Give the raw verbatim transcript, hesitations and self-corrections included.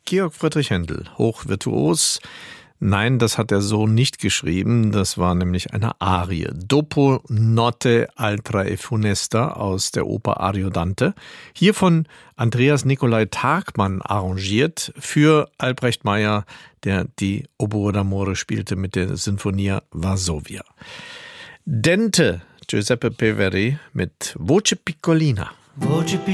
Georg Friedrich Händel, hochvirtuos. Nein, das hat er so nicht geschrieben, das war nämlich eine Arie. Dopo notte altra e funesta aus der Oper Ariodante. Hier von Andreas Nicolai Tagmann arrangiert für Albrecht Meyer, der die Oboe d'amore spielte mit der Sinfonia Varsovia. Dente, Giuseppe Peveri mit Voce Piccolina. Voce